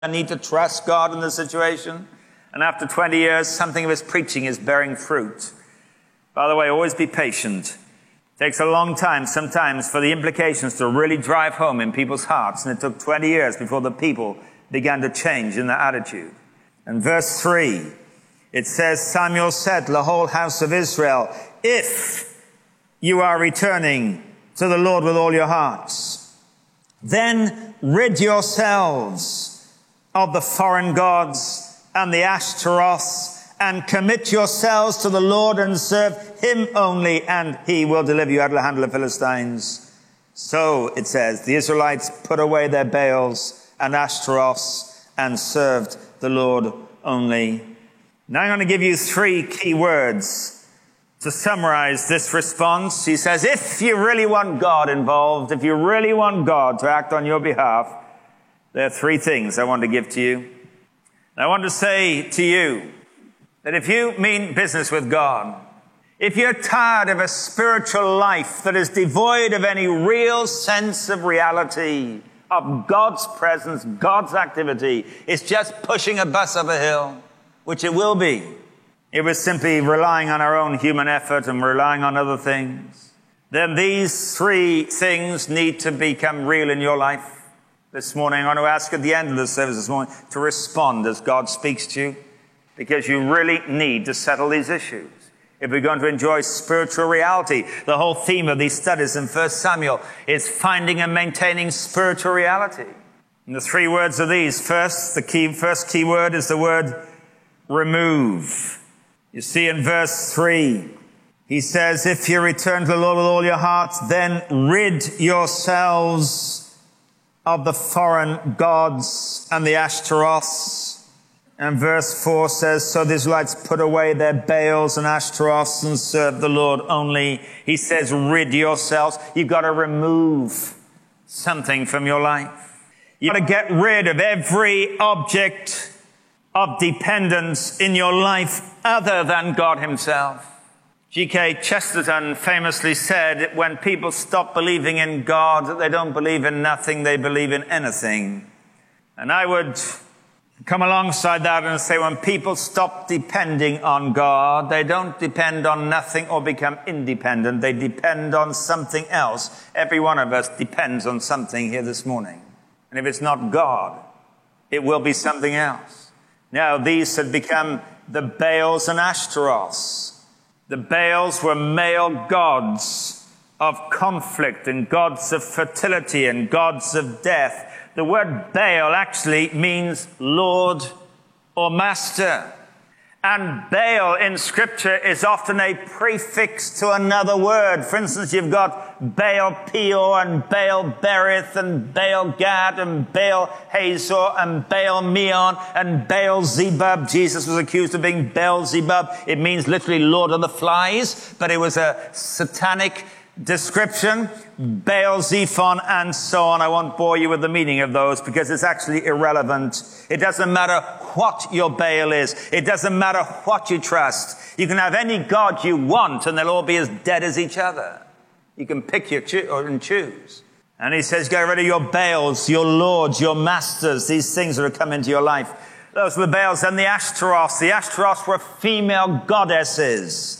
I need to trust God in the situation. And after 20 years, something of his preaching is bearing fruit. By the way, always be patient. It takes a long time sometimes for the implications to really drive home in people's hearts. And it took 20 years before the people began to change in their attitude. And verse 3, it says, Samuel said to the whole house of Israel, if you are returning to the Lord with all your hearts, then rid yourselves of the foreign gods and the Ashtaroths, and commit yourselves to the Lord and serve him only, and he will deliver you out of the hand of the Philistines. So, it says, the Israelites put away their Baals and Ashtaroths and served the Lord only. Now I'm going to give you 3 key words to summarize this response. He says, if you really want God involved, if you really want God to act on your behalf, there are 3 things I want to give to you. I want to say to you that if you mean business with God, if you're tired of a spiritual life that is devoid of any real sense of reality, of God's presence, God's activity, it's just pushing a bus up a hill, which it will be. It was simply relying on our own human effort and relying on other things. Then these 3 things need to become real in your life. This morning, I want to ask at the end of the service this morning to respond as God speaks to you, because you really need to settle these issues. If we're going to enjoy spiritual reality, the whole theme of these studies in 1 Samuel is finding and maintaining spiritual reality. And the 3 words are these. First key word is the word remove. You see in verse 3, he says, if you return to the Lord with all your heart, then rid yourselves of the foreign gods and the Ashtaroths. And verse 4 says, so the Israelites put away their Baals and Ashtaroths and served the Lord only. He says, rid yourselves. You've got to remove something from your life. You've got to get rid of every object of dependence in your life other than God himself. G.K. Chesterton famously said, when people stop believing in God, they don't believe in nothing, they believe in anything. And I would come alongside that and say, when people stop depending on God, they don't depend on nothing or become independent. They depend on something else. Every one of us depends on something here this morning. And if it's not God, it will be something else. Now, these had become the Baals and Ashtaroths. The Baals were male gods of conflict and gods of fertility and gods of death. The word Baal actually means Lord or Master. And Baal in Scripture is often a prefix to another word. For instance, you've got Baal Peor and Baal Berith and Baal Gad and Baal Hazor and Baal Meon and Baal Zebub. Jesus was accused of being Beelzebub. It means literally Lord of the Flies, but it was a satanic description. Baal Zephon and so on. I won't bore you with the meaning of those because it's actually irrelevant. It doesn't matter what your Baal is. It doesn't matter what you trust. You can have any god you want and they'll all be as dead as each other. You can pick and choose. And he says, get rid of your Baals, your lords, your masters, these things that have come into your life. Those were the Baals. And the Ashtaroths. The Ashtaroths were female goddesses.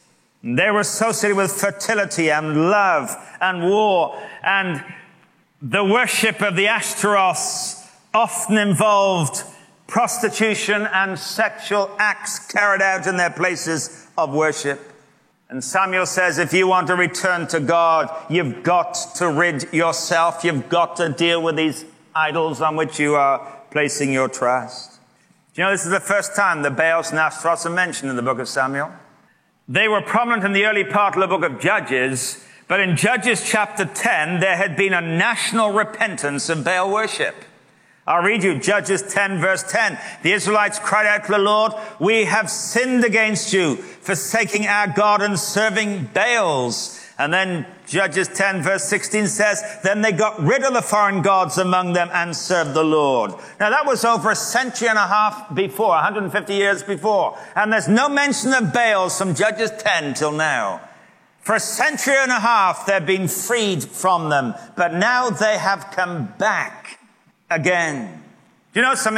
They were associated with fertility and love and war. And the worship of the Ashtaroths often involved prostitution and sexual acts carried out in their places of worship. And Samuel says, if you want to return to God, you've got to rid yourself. You've got to deal with these idols on which you are placing your trust. Do you know this is the first time the Baals and Ashtaroths are mentioned in the book of Samuel? They were prominent in the early part of the book of Judges, but in Judges chapter 10, there had been a national repentance of Baal worship. I'll read you Judges 10 verse 10. The Israelites cried out to the Lord, we have sinned against you, forsaking our God and serving Baals. And then Judges 10 verse 16 says, then they got rid of the foreign gods among them and served the Lord. Now that was over a century and a half before, 150 years before. And there's no mention of Baals from Judges 10 till now. For a century and a half they've been freed from them, but now they have come back again. You know, some